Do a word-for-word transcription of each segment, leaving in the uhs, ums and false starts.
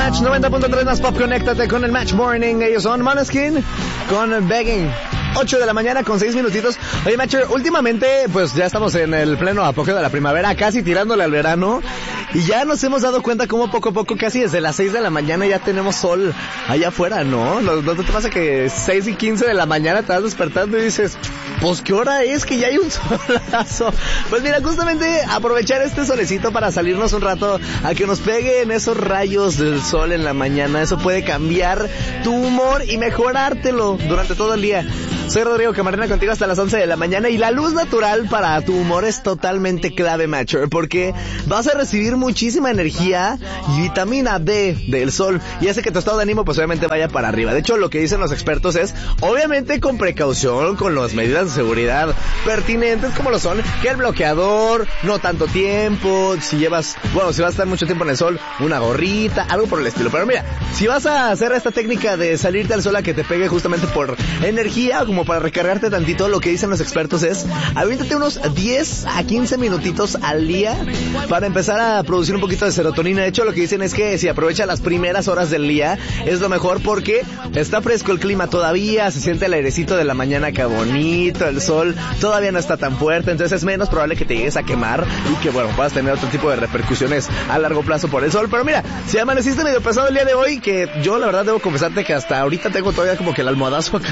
Match noventa punto tres más pop, conéctate con el Match Morning. Ellos son Måneskin con Begging. ocho de la mañana con seis minutitos. Oye, Matcher, últimamente pues ya estamos en el pleno apogeo de la primavera, casi tirándole al verano, y ya nos hemos dado cuenta cómo poco a poco, casi desde las seis de la mañana ya tenemos sol allá afuera, ¿no? ¿No, no te pasa que seis y quince de la mañana te vas despertando y dices, pues qué hora es que ya hay un solazo? Pues mira, justamente aprovechar este solecito para salirnos un rato a que nos peguen esos rayos del sol en la mañana. Eso puede cambiar tu humor y mejorártelo durante todo el día. Soy Rodrigo Camarena, contigo hasta las once de la mañana, y la luz natural para tu humor es totalmente clave, Matcher, porque vas a recibir muchísima energía y vitamina D del sol, y hace que tu estado de ánimo pues obviamente vaya para arriba. De hecho, lo que dicen los expertos es, obviamente con precaución, con las medidas de seguridad pertinentes como lo son, que el bloqueador, no tanto tiempo, si llevas, bueno, si vas a estar mucho tiempo en el sol, una gorrita, algo por el estilo. Pero mira, si vas a hacer esta técnica de salirte al sol a que te pegue justamente por energía, como para recargarte tantito, lo que dicen los expertos es, aviéntate unos diez a quince minutitos al día para empezar a producir un poquito de serotonina. De hecho, lo que dicen es que si aprovecha las primeras horas del día, es lo mejor porque está fresco el clima todavía, se siente el airecito de la mañana que bonito, el sol todavía no está tan fuerte, entonces es menos probable que te llegues a quemar y que, bueno, puedas tener otro tipo de repercusiones a largo plazo por el sol. Pero mira, si amaneciste medio pesado el día de hoy, que yo la verdad debo confesarte que hasta ahorita tengo todavía como que el almohadazo acá.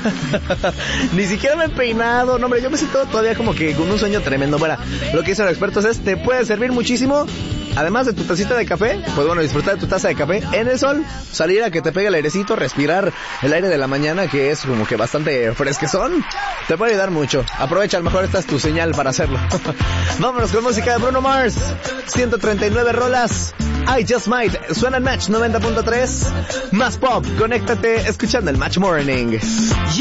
Ni siquiera me he peinado, no hombre, yo me siento todavía como que con un sueño tremendo. Bueno, lo que dicen los expertos es, te puede servir muchísimo, además de tu tacita de café, pues bueno, disfrutar de tu taza de café en el sol, salir a que te pegue el airecito, respirar el aire de la mañana, que es como que bastante fresquezón, te puede ayudar mucho. Aprovecha, a lo mejor esta es tu señal para hacerlo. Vámonos con música de Bruno Mars, ciento treinta y nueve rolas, I Just Might, suena en Match noventa punto tres, más pop, conéctate escuchando el Match Morning.